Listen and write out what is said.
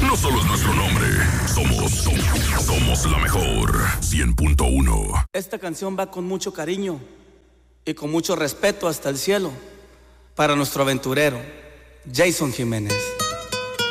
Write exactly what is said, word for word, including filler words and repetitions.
no solo es nuestro nombre, somos, somos, somos la mejor. cien punto uno. Esta canción va con mucho cariño y con mucho respeto hasta el cielo para nuestro aventurero, Jason Jiménez.